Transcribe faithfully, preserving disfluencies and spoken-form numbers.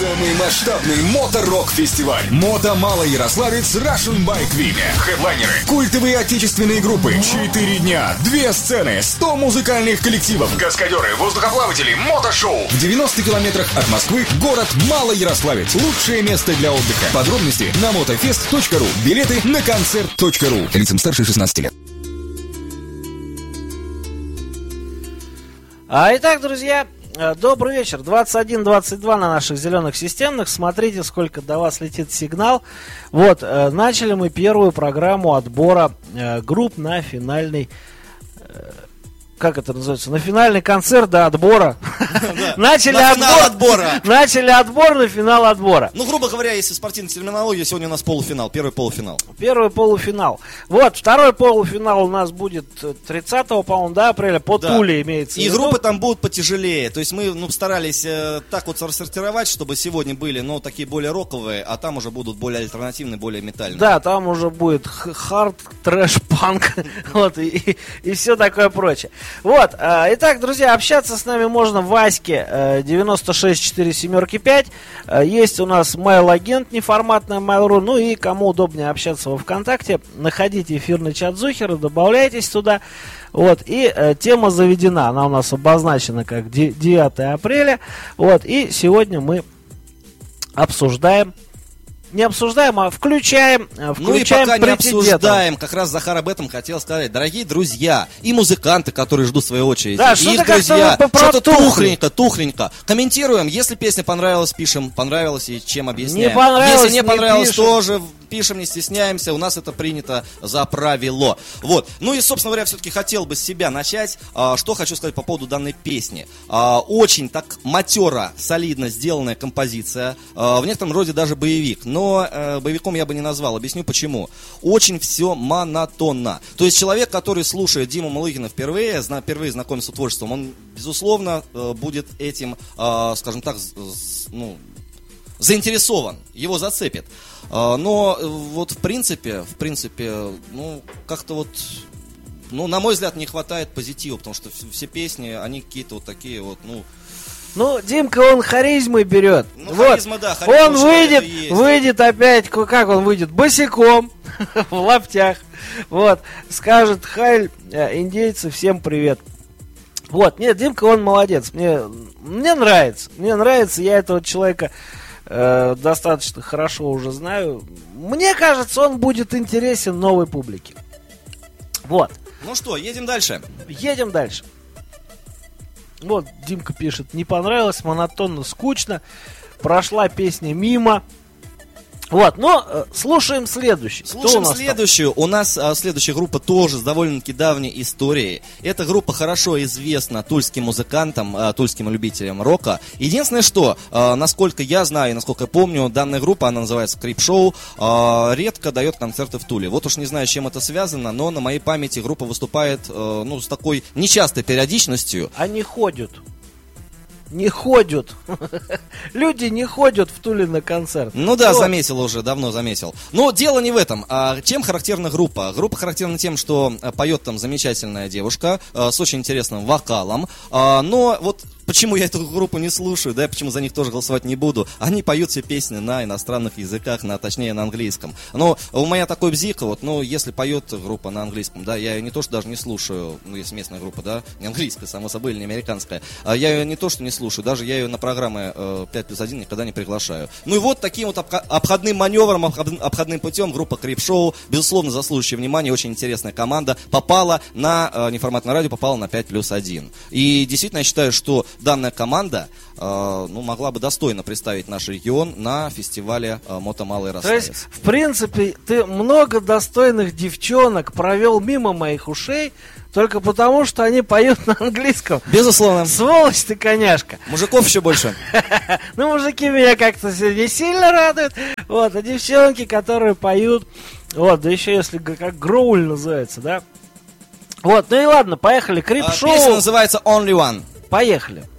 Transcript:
Самый масштабный моторок-фестиваль Мото Малоярославец Russian Bike Week. Хедлайнеры, культовые отечественные группы, четыре дня, две сцены, сто музыкальных коллективов, каскадеры, воздухоплаватели, мотошоу. В девяноста километрах от Москвы город Малоярославец. Лучшее место для отдыха. Подробности на мотофест точка ру. Билеты на концерт точка ру. Лицам старше шестнадцати лет. А, итак, друзья, добрый вечер. двадцать один двадцать два на наших зеленых системных. Смотрите, сколько до вас летит сигнал. Вот, э, начали мы первую программу отбора э, групп на финальный... Э, как это называется? На финальный концерт до отбора. Начали отбор. Начали отбор на финал отбора. Ну, грубо говоря, если спортивная терминология, сегодня у нас полуфинал, первый полуфинал. Первый полуфинал. Вот, второй полуфинал у нас будет тридцатого, по-моему, да, апреля, по да. Туле имеется в виду. И группы там будут потяжелее. То есть мы ну, старались э, так вот рассортировать, чтобы сегодня были, ну, такие более роковые, а там уже будут более альтернативные, более метальные. Да, там уже будет хард, трэш, панк, вот, и, и, и все такое прочее. Вот, э, итак, друзья, общаться с нами можно в Ваське э, девяносто шесть четыре семерки пять. Э, есть у нас mail-агент, неформатная mail.ru. Ну и кому удобнее общаться во ВКонтакте, находите эфирный чат Зухера, добавляйтесь туда. Вот, и э, тема заведена, она у нас обозначена как девятого апреля. Вот, и сегодня мы обсуждаем. Не обсуждаем, а включаем, включаем Ну и пока не обсуждаем, как как раз Захар об этом хотел сказать. Дорогие друзья и музыканты, которые ждут своей очереди, да, и их друзья, что-то тухленько, тухленько. Комментируем, если песня понравилась, пишем, понравилась и чем объясняем. Не понравилось, если не, не понравилось, пишем. тоже пишем, не стесняемся, у нас это принято за правило. Вот, ну и, собственно говоря, все-таки хотел бы с себя начать. А, что хочу сказать по поводу данной песни. А, очень так матера, солидно сделанная композиция, а, в некотором роде даже боевик, но э, боевиком я бы не назвал, объясню почему. Очень все монотонно. То есть человек, который слушает Диму Малыгина впервые, зна, впервые знакомится с творчеством, он, безусловно, э, будет этим, э, скажем так, з, ну, заинтересован, его зацепит. Но вот в принципе, в принципе, ну, как-то вот, ну, на мой взгляд, не хватает позитива, потому что все песни, они какие-то вот такие вот, ну... Ну, Димка, он харизмой берет. Ну, вот. харизма, да, харизма, он выйдет, выйдет опять, как он выйдет, босиком, в лаптях, вот, скажет: хайль, индейцы, всем привет. Вот, нет, Димка, он молодец, мне, мне нравится, мне нравится, я этого человека э, достаточно хорошо уже знаю. Мне кажется, он будет интересен новой публике. Вот. Ну что, едем дальше? Едем дальше. Вот, Димка пишет: не понравилось, монотонно, скучно, прошла песня мимо. Вот, но э, слушаем следующий. Слушаем у следующую. Там? У нас а, следующая группа тоже с довольно-таки давней историей. Эта группа хорошо известна тульским музыкантам, а, тульским любителям рока. Единственное, что, а, насколько я знаю и насколько я помню, данная группа, она называется Крипшоу, а, редко дает концерты в Туле. Вот уж не знаю, с чем это связано, но на моей памяти группа выступает а, ну, с такой нечастой периодичностью. Они ходят. Не ходят. Люди не ходят в Туле на концерт. Ну да, что? Заметил уже, давно заметил. Но дело не в этом. А чем характерна группа? Группа характерна тем, что поет там замечательная девушка а, с очень интересным вокалом. А, но вот почему я эту группу не слушаю, да, почему за них тоже голосовать не буду. Они поют все песни на иностранных языках, на, точнее на английском. Но у меня такой бзик, вот, ну, если поет группа на английском, да, я ее не то, что даже не слушаю, ну, если местная группа, да, не английская, само собой, или не американская, а я ее не то, что не слушаю, даже я ее на программы э, пять плюс один никогда не приглашаю. Ну и вот таким вот обходным маневром, обходным, обходным путем группа Крипшоу, безусловно, заслуживающая внимания, очень интересная команда, попала на э, неформатное радио, попала на пять плюс один. И действительно, я считаю, что данная команда э, ну, могла бы достойно представить наш регион на фестивале э, Мото Малоярославец. То есть, в принципе, ты много достойных девчонок провел мимо моих ушей, только потому, что они поют на английском. Безусловно. Сволочь ты, коняшка. Мужиков еще больше. Ну, мужики меня как-то не сильно радуют. Вот, а девчонки, которые поют, вот, да еще если как гроуль называется, да. Вот, ну и ладно, поехали. Крипшоу. Песня называется Only One. Поехали.